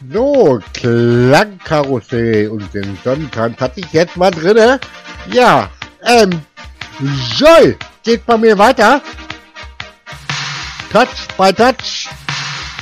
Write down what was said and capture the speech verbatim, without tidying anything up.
So, Klangkarussell und den Sonnenbrand hatte ich jetzt mal drinne. Ja, ähm, Joy, geht bei mir weiter. Touch by Touch.